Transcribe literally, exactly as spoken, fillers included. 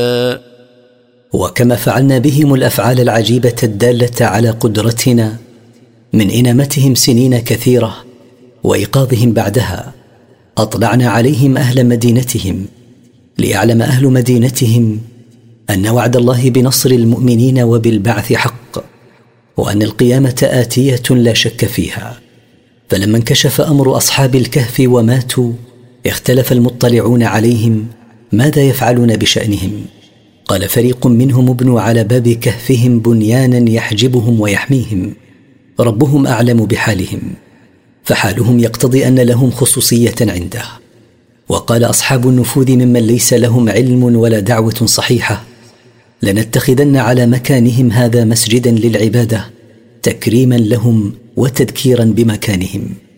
وكما فعلنا بهم الأفعال العجيبة الدالة على قدرتنا من إنامتهم سنين كثيرة وإيقاظهم بعدها، أطلعنا عليهم أهل مدينتهم ليعلم أهل مدينتهم أن وعد الله بنصر المؤمنين وبالبعث حق، وأن القيامة آتية لا شك فيها. فلما انكشف أمر أصحاب الكهف وماتوا اختلف المطلعون عليهم ماذا يفعلون بشأنهم. قال فريق منهم ابنوا على باب كهفهم بنيانا يحجبهم ويحميهم، ربهم أعلم بحالهم، فحالهم يقتضي أن لهم خصوصية عنده. وقال أصحاب النفوذ ممن ليس لهم علم ولا دعوة صحيحة: لنتخذن على مكانهم هذا مسجدا للعبادة تكريما لهم وتذكيرا بمكانهم.